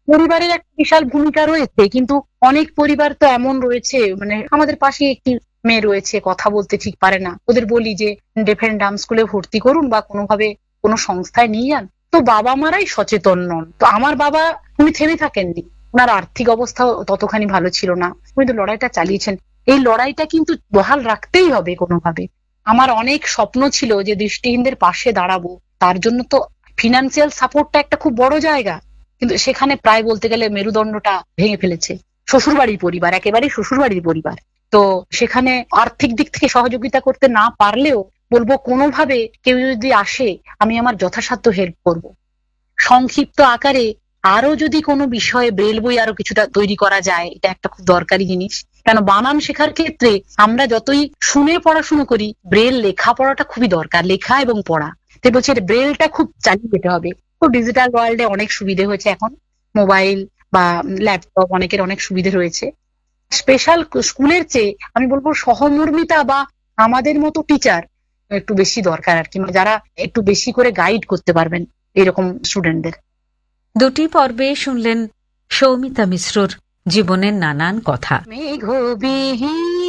পরিবারের একটা বিশাল ভূমিকা রয়েছে, কিন্তু অনেক পরিবার তো এমন রয়েছে, মানে আমাদের পাশে একটি মেয়ে রয়েছে, কথা বলতে ঠিক পারে না, ওদের বলি যে ডেফ এন্ড ডাম স্কুলে ভর্তি করুন বা কোনোভাবে কোনো সংস্থায় নিয়ে যান, তো বাবা মারাই সচেতন নন। তো আমার বাবা, উনি থেমে থাকেননি, ওনার আর্থিক অবস্থা ততখানি ভালো ছিল না, উনি তো লড়াইটা চালিয়েছেন। এই লড়াইটা কিন্তু বহাল রাখতেই হবে কোনোভাবে। আমার অনেক স্বপ্ন ছিল যে দৃষ্টিহীনদের পাশে দাঁড়াবো, তার জন্য তো ফিনান্সিয়াল সাপোর্টটা একটা খুব বড় জায়গা, কিন্তু সেখানে প্রায় বলতে গেলে মেরুদণ্ডটা ভেঙে ফেলেছে। শ্বশুরবাড়ির পরিবার, একেবারেই শ্বশুরবাড়ির পরিবার। তো সেখানে আর্থিক দিক থেকে সহযোগিতা করতে না পারলেও বলবো কোনোভাবে কেউ যদি আসে, আমি আমার যথাসাধ্য হেল্প করব। সংক্ষিপ্ত আকারে আরো যদি কোনো বিষয়ে ব্রেল বই আরো কিছুটা তৈরি করা যায়, এটা একটা খুব দরকারি জিনিস। কেন বানান শেখার ক্ষেত্রে আমরা যতই শুনে পড়াশুনো করি, ব্রেল লেখা পড়াটা খুবই দরকার, লেখা এবং পড়া। তাই বলছি ব্রেলটা খুব চালিয়ে যেতে হবে। তো ডিজিটাল ওয়ার্ল্ডে অনেক সুবিধে হয়েছে এখন, মোবাইল বা ল্যাপটপ, অনেকের অনেক সুবিধে রয়েছে। স্পেশাল স্কুলের চেয়ে আমি বলবো সহমর্মিতা বা আমাদের মতো টিচার একটু বেশি দরকার আর কি, মানে যারা একটু বেশি করে গাইড করতে পারবেন এরকম স্টুডেন্টদের। দুটি পর্বে শুনলেন সৌমিতা মিশ্রর জীবনের নানান কথা। মেঘবিহীন